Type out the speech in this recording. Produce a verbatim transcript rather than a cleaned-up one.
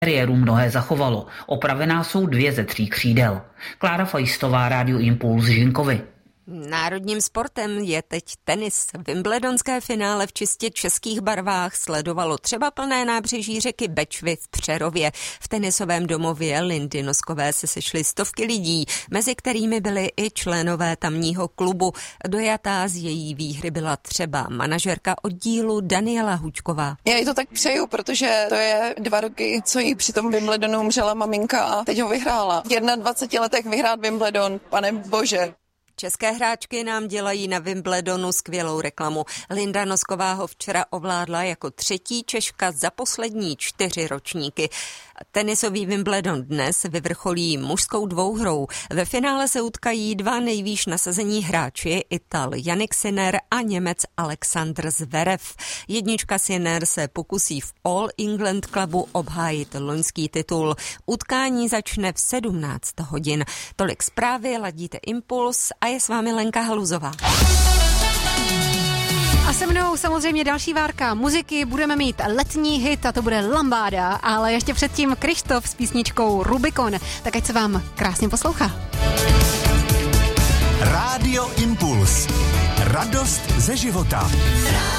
Kariéru mnohé zachovalo. Opravená jsou dvě ze tří křídel. Klára Fajstová, Rádio Impuls, Žinkovy. Národním sportem je teď tenis. Wimbledonské finále v čistě českých barvách sledovalo třeba plné nábřeží řeky Bečvy v Přerově. V tenisovém domově Lindy Noskové se sešly stovky lidí, mezi kterými byli i členové tamního klubu. Dojatá z její výhry byla třeba manažerka oddílu Daniela Hučková. Já jí to tak přeju, protože to je dva roky, co jí při tom Wimbledonu umřela maminka a teď ho vyhrála. V dvaceti jedné letech vyhrát Wimbledon, pane bože. České hráčky nám dělají na Wimbledonu skvělou reklamu. Linda Nosková ho včera ovládla jako třetí Češka za poslední čtyři ročníky. Tenisový Wimbledon dnes vyvrcholí mužskou dvouhrou. Ve finále se utkají dva nejvýš nasazení hráči, Ital Jannik Sinner a Němec Alexander Zverev. Jednička Sinner se pokusí v All England Clubu obhájit loňský titul. Utkání začne v sedmnáct hodin. Tolik zprávy, ladíte Impuls a je s vámi Lenka Haluzová. A se mnou samozřejmě další várka muziky, budeme mít letní hit a to bude Lambáda, ale ještě předtím Krištof s písničkou Rubikon, tak ať se vám krásně poslouchá. Rádio Impuls. Radost ze života.